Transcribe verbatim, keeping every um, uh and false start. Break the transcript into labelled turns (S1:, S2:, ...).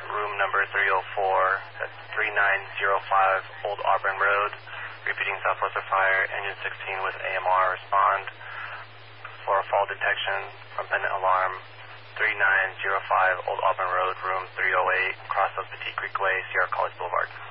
S1: room number three oh four, that's three nine zero five Old Auburn Road. Repeating Southwest of Fire, engine sixteen with A M R, respond for a fall detection from pendant alarm, three nine zero five Old Auburn Road, room three oh eight, cross of Petite Creek Way, Sierra College Boulevard.